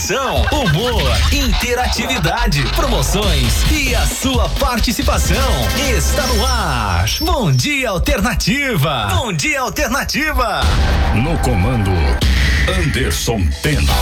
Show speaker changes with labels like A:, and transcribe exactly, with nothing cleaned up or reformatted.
A: Informação, humor, interatividade, promoções e a sua participação. Está no ar. Bom Dia Alternativa. Bom Dia Alternativa.
B: No comando, Anderson Pena.